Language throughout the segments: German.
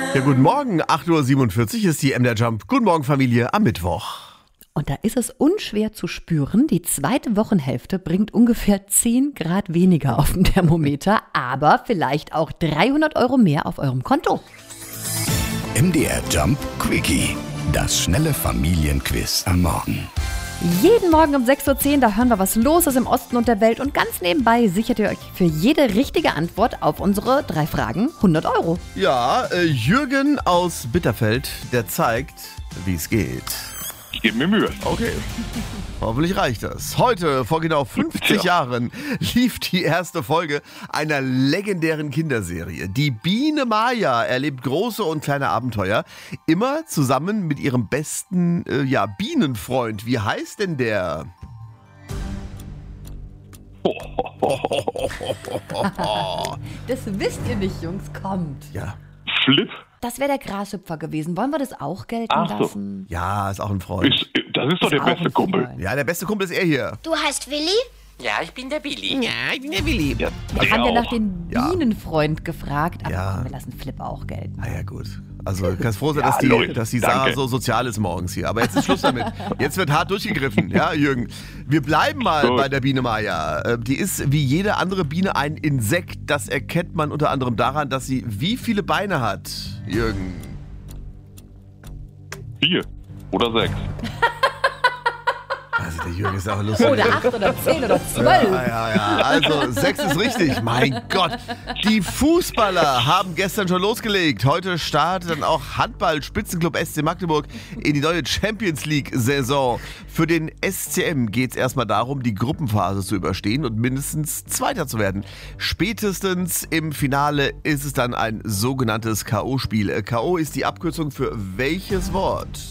Ja, guten Morgen, 8:47 Uhr ist die MDR Jump. Guten Morgen, Familie, am Mittwoch. Und da ist es unschwer zu spüren, die zweite Wochenhälfte bringt ungefähr 10 Grad weniger auf dem Thermometer, aber vielleicht auch 300 € mehr auf eurem Konto. MDR Jump Quickie, das schnelle Familienquiz am Morgen. Jeden Morgen um 6:10 Uhr, da hören wir, was los ist im Osten und der Welt. Und ganz nebenbei sichert ihr euch für jede richtige Antwort auf unsere 3 Fragen 100 €. Ja, Jürgen aus Bitterfeld, der zeigt, wie es geht. Ich gebe mir Mühe. Okay, hoffentlich reicht das. Heute, vor genau 50 Jahren, lief die erste Folge einer legendären Kinderserie. Die Biene Maya erlebt große und kleine Abenteuer, immer zusammen mit ihrem besten Bienenfreund. Wie heißt denn der? Das wisst ihr nicht, Jungs, kommt. Ja. Flip? Das wäre der Grashüpfer gewesen. Wollen wir das auch gelten Ach so. lassen? Ja, ist auch ein Freund. Das ist doch der Auch beste ein Kumpel. Freund. Ja, der beste Kumpel ist er hier. Du heißt Willi? Ja, ich bin der Billy. Ja, ich bin der Willi. Ja, Wir haben ja nach auch. dem Ja. Bienenfreund gefragt, aber Ja. komm, wir lassen Flip auch gelten. Ah ja, gut. Also kannst froh sein, Ja, dass die Leute, Sarah danke. so sozial ist morgens hier. Aber jetzt ist Schluss damit. Jetzt wird hart durchgegriffen, ja, Jürgen. Wir bleiben mal Gut. bei der Biene Maya. Die ist wie jede andere Biene ein Insekt. Das erkennt man unter anderem daran, dass sie wie viele Beine hat, Jürgen? 4 oder 6. Also der Jürgen ist auch lustig. Oder 8 oder 10 oder 12. Ja. Also 6 ist richtig. Mein Gott. Die Fußballer haben gestern schon losgelegt. Heute startet dann auch Handball-Spitzenclub SC Magdeburg in die neue Champions-League-Saison. Für den SCM geht es erstmal darum, die Gruppenphase zu überstehen und mindestens Zweiter zu werden. Spätestens im Finale ist es dann ein sogenanntes K.O.-Spiel. K.O. ist die Abkürzung für welches Wort?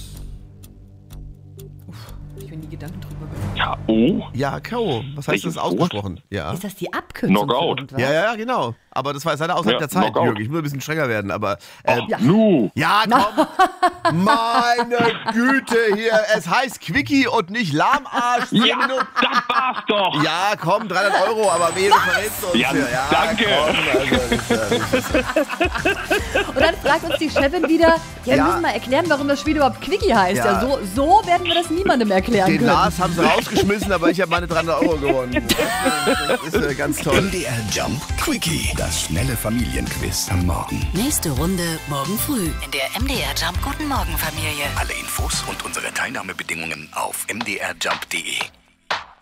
Ich habe nie Gedanken drüber gemacht. K.O.? Ja, K.O. Was heißt Welches das ausgesprochen? Ja. Ist das die Abkürzung Knockout. für irgendwas? Ja, genau. Aber das war jetzt leider außerhalb Ja, der Zeit, Knockout. Jürgen. Ich muss ein bisschen strenger werden, aber... Nu. Ja, komm. Meine Güte hier. Es heißt Quickie und nicht Lahmarsch. 10 Ja, Minuten. das war's doch. Ja, komm, 300 €, aber wehe, du verrätst uns Ja, hier. danke. Komm, also, Und dann fragt uns die Chefin wieder, ja, wir Ja. müssen mal erklären, warum das Spiel überhaupt Quickie heißt. Ja. Ja, so werden wir das niemandem erklären den können. Lars haben sie rausgeschmissen, aber ich habe meine 300 € gewonnen. Das ist ganz toll. MDR Jump Quickie, das schnelle Familienquiz am Morgen. Nächste Runde morgen früh in der MDR Jump Guten Morgen Familie. Alle Infos und unsere Teilnahmebedingungen auf mdrjump.de.